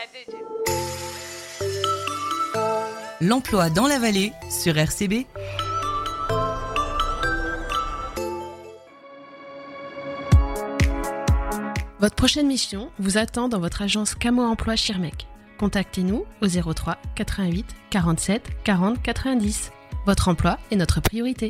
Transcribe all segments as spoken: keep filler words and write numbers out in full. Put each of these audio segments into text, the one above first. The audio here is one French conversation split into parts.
L'emploi dans la vallée sur R C B. Votre prochaine mission vous attend dans votre agence Camo Emploi Schirmeck. Contactez-nous au zéro trois quatre-vingt-huit quarante-sept quarante quatre-vingt-dix. Votre emploi est notre priorité.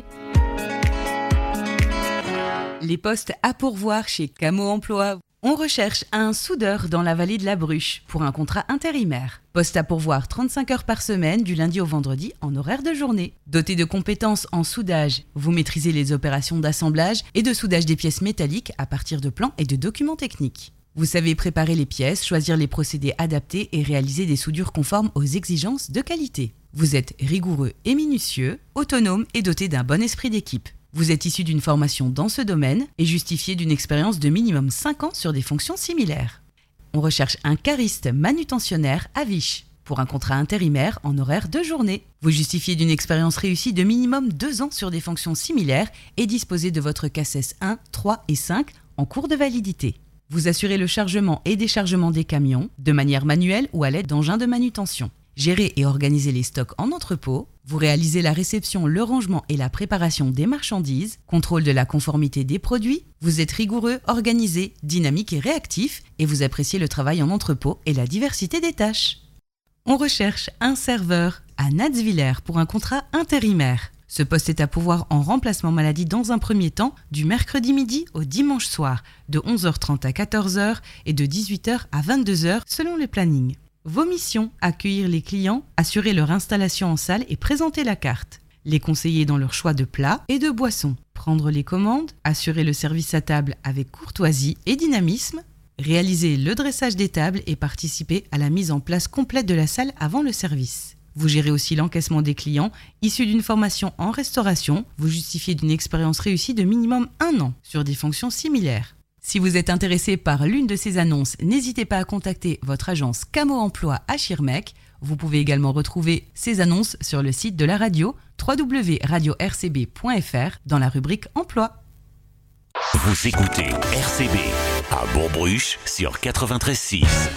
Les postes à pourvoir chez Camo Emploi. On recherche un soudeur dans la vallée de la Bruche pour un contrat intérimaire. Poste à pourvoir trente-cinq heures par semaine du lundi au vendredi en horaire de journée. Doté de compétences en soudage, vous maîtrisez les opérations d'assemblage et de soudage des pièces métalliques à partir de plans et de documents techniques. Vous savez préparer les pièces, choisir les procédés adaptés et réaliser des soudures conformes aux exigences de qualité. Vous êtes rigoureux et minutieux, autonome et doté d'un bon esprit d'équipe. Vous êtes issu d'une formation dans ce domaine et justifié d'une expérience de minimum cinq ans sur des fonctions similaires. On recherche un cariste manutentionnaire à Viche pour un contrat intérimaire en horaire de journée. Vous justifiez d'une expérience réussie de minimum deux ans sur des fonctions similaires et disposez de votre C A C E S un, trois et cinq en cours de validité. Vous assurez le chargement et déchargement des camions de manière manuelle ou à l'aide d'engins de manutention. Gérez et organisez les stocks en entrepôt. Vous réalisez la réception, le rangement et la préparation des marchandises, contrôle de la conformité des produits. Vous êtes rigoureux, organisé, dynamique et réactif et vous appréciez le travail en entrepôt et la diversité des tâches. On recherche un serveur à Natzwiller pour un contrat intérimaire. Ce poste est à pourvoir en remplacement maladie dans un premier temps, du mercredi midi au dimanche soir, de onze heures trente à quatorze heures et de dix-huit heures à vingt-deux heures selon le planning. Vos missions, accueillir les clients, assurer leur installation en salle et présenter la carte. Les conseiller dans leur choix de plats et de boissons. Prendre les commandes, assurer le service à table avec courtoisie et dynamisme. Réaliser le dressage des tables et participer à la mise en place complète de la salle avant le service. Vous gérez aussi l'encaissement des clients issus d'une formation en restauration. Vous justifiez d'une expérience réussie de minimum un an sur des fonctions similaires. Si vous êtes intéressé par l'une de ces annonces, n'hésitez pas à contacter votre agence Camo Emploi à Schirmeck. Vous pouvez également retrouver ces annonces sur le site de la radio w w w point radio r c b point f r dans la rubrique Emploi. Vous écoutez R C B à Bourg-Bruche sur quatre-vingt-treize six.